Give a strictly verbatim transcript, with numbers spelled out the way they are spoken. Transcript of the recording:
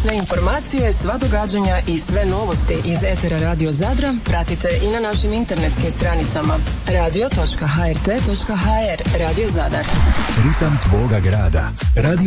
Sve informacije, sva događanja i sve novosti iz etera Radio Zadra pratite i na našim internetskim stranicama radio točka h r t točka h r. Radio Zadar. Ritam tvoga grada. Radio